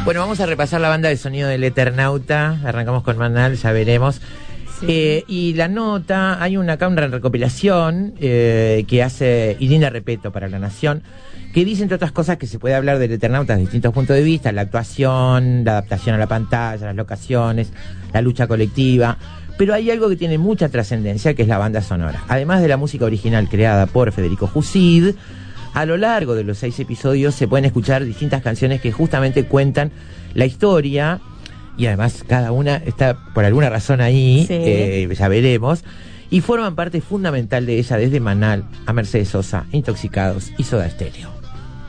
Bueno, vamos a repasar la banda de sonido del Eternauta. Arrancamos con Manal, ya veremos. Sí. Y la nota, hay una recopilación que hace Irina Repeto para La Nación, que dice, entre otras cosas, que se puede hablar del Eternauta desde distintos puntos de vista: la actuación, la adaptación a la pantalla, las locaciones, la lucha colectiva. Pero hay algo que tiene mucha trascendencia, que es la banda sonora. Además de la música original creada por Federico Jusid, a lo largo de los 6 episodios se pueden escuchar distintas canciones que justamente cuentan la historia, y además cada una está por alguna razón ahí, sí. Ya veremos, y forman parte fundamental de ella, desde Manal a Mercedes Sosa, Intoxicados y Soda Stereo.